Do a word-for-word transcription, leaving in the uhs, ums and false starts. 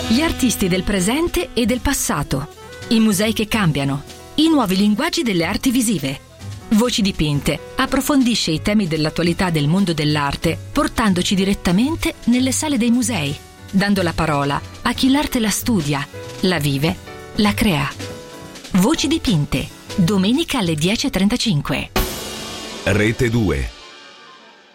Gli artisti del presente e del passato, i musei che cambiano, i nuovi linguaggi delle arti visive. Voci dipinte approfondisce i temi dell'attualità del mondo dell'arte, portandoci direttamente nelle sale dei musei, dando la parola a chi l'arte la studia, la vive, la crea. Voci dipinte, domenica alle dieci e trentacinque. Rete due.